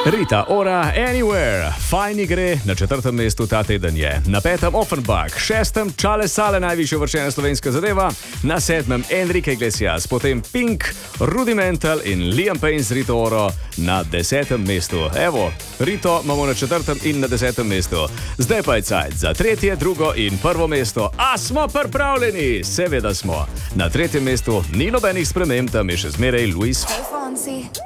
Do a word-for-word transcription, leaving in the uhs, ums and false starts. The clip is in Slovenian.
Rita Ora, Anywhere, fajn gre, na četrtem mestu ta teden je, na petem Offenbach, šestem Čale Sale, najvišja uvrščena slovenska zadeva, na sedmem Enrique Iglesias, potem Pink, Rudimental in Liam Payne z Rito Oro na desetem mestu. Evo, Rito imamo na četrtem in na desetem mestu. Zdaj pa je cajt za tretje, drugo in prvo mesto. A smo pripravljeni? Seveda smo. Na tretjem mestu ni nobenih sprememb, tam je še zmeraj Luis Fonsi.